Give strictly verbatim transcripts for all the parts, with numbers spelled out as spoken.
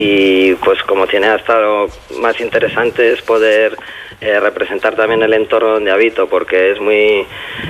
y pues como cineasta lo más interesante es poder eh, representar también el entorno donde habito, porque es muy,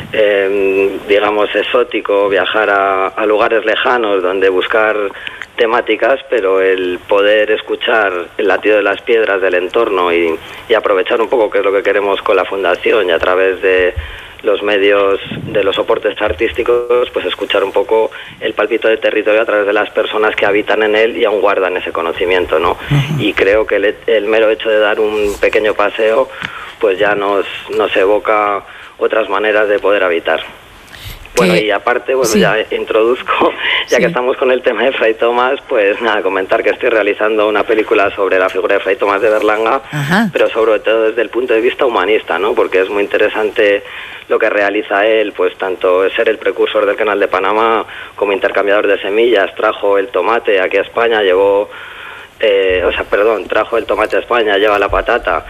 eh, digamos, exótico viajar a, a lugares lejanos donde buscar temáticas, pero el poder escuchar el latido de las piedras del entorno y, y aprovechar un poco, que es lo que queremos con la Fundación, y a través de los medios, de los soportes artísticos, pues escuchar un poco el palpito de territorio a través de las personas que habitan en él y aún guardan ese conocimiento, ¿no? Uh-huh. Y creo que el, el mero hecho de dar un pequeño paseo, pues ya nos, nos evoca otras maneras de poder habitar. Bueno, y aparte, bueno, sí. ya introduzco, ya sí. que estamos con el tema de Fray Tomás, pues nada, comentar que estoy realizando una película sobre la figura de Fray Tomás de Berlanga, Ajá. pero sobre todo desde el punto de vista humanista, ¿no? Porque es muy interesante lo que realiza él, pues tanto ser el precursor del Canal de Panamá como intercambiador de semillas, trajo el tomate aquí a España, llevó, eh, o sea, perdón, trajo el tomate a España, lleva la patata.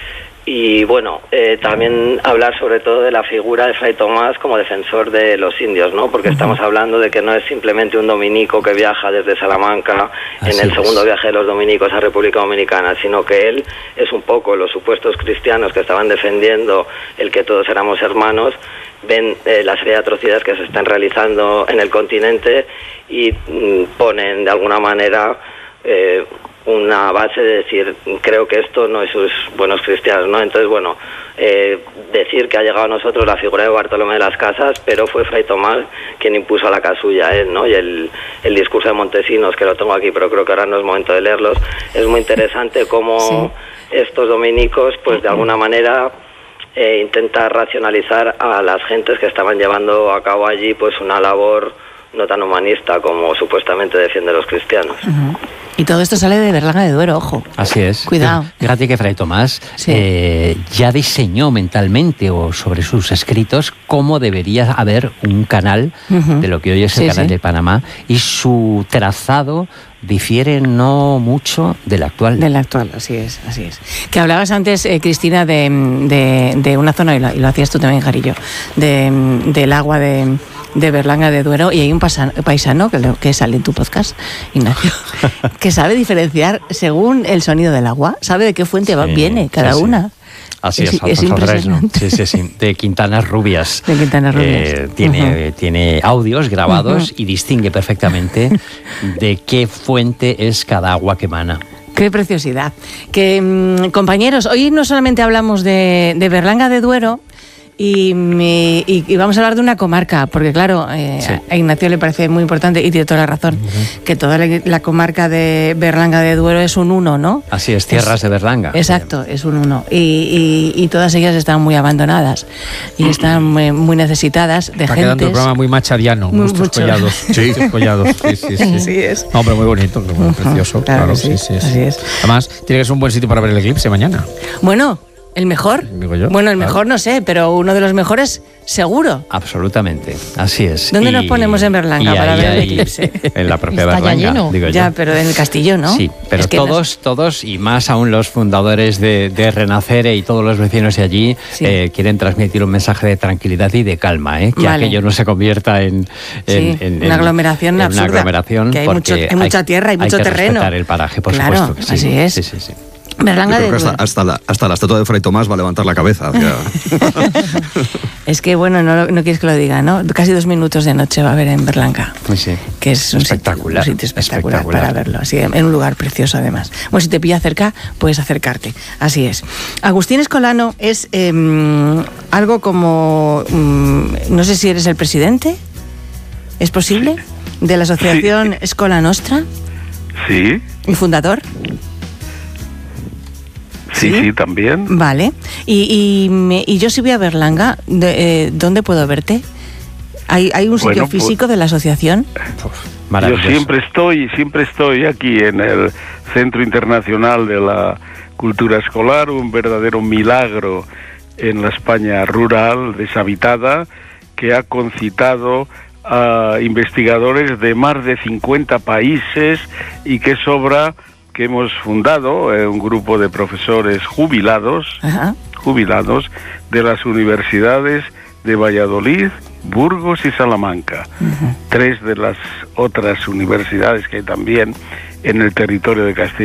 Y bueno, eh, también hablar sobre todo de la figura de Fray Tomás como defensor de los indios, ¿no? Porque uh-huh. estamos hablando de que no es simplemente un dominico que viaja desde Salamanca Así en el es. segundo viaje de los dominicos a República Dominicana, sino que él es un poco los supuestos cristianos que estaban defendiendo el que todos éramos hermanos, ven eh, la serie de atrocidades que se están realizando en el continente y mm, ponen de alguna manera eh, una base de decir, creo que esto no es sus buenos cristianos, ¿no? Entonces, bueno, eh, decir que ha llegado a nosotros la figura de Bartolomé de las Casas, pero fue Fray Tomás quien impuso a la casulla a él, ¿no? Y el, el discurso de Montesinos, que lo tengo aquí, pero creo que ahora no es momento de leerlos, es muy interesante cómo sí. estos dominicos, pues de alguna manera eh, intentan racionalizar a las gentes que estaban llevando a cabo allí, pues una labor no tan humanista como supuestamente defienden los cristianos. Uh-huh. Y todo esto sale de Berlanga de Duero, ojo. Así es. Cuidado. Fíjate que Fray Tomás sí. eh, ya diseñó mentalmente o sobre sus escritos cómo debería haber un canal uh-huh. de lo que hoy es el sí, Canal sí. de Panamá, y su trazado difiere no mucho del actual. Del actual, así es, así es. Que hablabas antes, eh, Cristina, de, de, de una zona, y lo, y lo hacías tú también, Jarillo, de, del agua de... de Berlanga de Duero, y hay un pasa, paisano que, que sale en tu podcast, Ignacio, que sabe diferenciar según el sonido del agua, sabe de qué fuente va, sí, viene cada sí, una. Sí. Así es, es, es Fresno. Sí, sí, sí, de Quintanas Rubias. De Quintanas Rubias. Eh, tiene, uh-huh. tiene audios grabados uh-huh. y distingue perfectamente de qué fuente es cada agua que emana. Qué preciosidad. Que, mmm, compañeros, hoy no solamente hablamos de, de Berlanga de Duero, Y, y, y vamos a hablar de una comarca, porque claro, eh, sí. a Ignacio le parece muy importante, y tiene toda la razón, uh-huh. que toda la, la comarca de Berlanga de Duero es un uno, ¿no? Así es, tierras es, de Berlanga. Exacto, es un uno. Y, y, y todas ellas están muy abandonadas y están muy, muy necesitadas de gente. Está quedando el programa muy machadiano, muy, muchos mucho. collados. Sí, collados. Sí, sí, sí. Así es. No, pero muy bonito, muy uh-huh. precioso. Claro, claro sí, sí, sí, así es. Además, tiene que ser un buen sitio para ver el eclipse mañana. Bueno. ¿El mejor? Digo yo. Bueno, el claro. mejor no sé, pero uno de los mejores seguro. Absolutamente, así es. ¿Dónde y, nos ponemos en Berlanga para ahí, ver el ahí, eclipse? En la propia Está Berlanga, ya lleno. digo yo. Ya, pero en el castillo, ¿no? Sí, pero es que todos, las... todos, y más aún los fundadores de, de Renacer y todos los vecinos de allí, sí. eh, quieren transmitir un mensaje de tranquilidad y de calma, ¿eh? que vale. aquello no se convierta en, en, sí, en, una aglomeración en absurda. Una aglomeración que hay, mucho, hay mucha hay, tierra, hay mucho hay que terreno. Respetar el paraje, por claro, supuesto. Que sí. Así es. Sí, sí, sí. Berlanga Yo creo de que hasta, hasta, la, hasta la estatua de Fray Tomás va a levantar la cabeza. Es que, bueno, no, no quieres que lo diga, ¿no? Casi dos minutos de noche va a haber en Berlanga. Pues sí. Que es un espectacular, sitio, un sitio espectacular, espectacular para verlo. Así, en un lugar precioso, además. Bueno, si te pilla cerca, puedes acercarte. Así es. Agustín Escolano es eh, algo como... Um, no sé si eres el presidente. ¿Es posible? Sí. De la asociación sí. Escola Nostra. Sí. ¿Y fundador? Sí, sí, sí, también. Vale. Y, y, y yo si voy a Berlanga, de, eh, ¿dónde puedo verte? ¿Hay, hay un sitio bueno, físico pues, de la asociación? Yo siempre estoy, siempre estoy aquí en el Centro Internacional de la Cultura Escolar, un verdadero milagro en la España rural, deshabitada, que ha concitado a investigadores de más de cincuenta países y que sobra... que hemos fundado eh, un grupo de profesores jubilados, Ajá. jubilados de las universidades de Valladolid, Burgos y Salamanca. Uh-huh. Tres de las otras universidades que hay también en el territorio de Castilla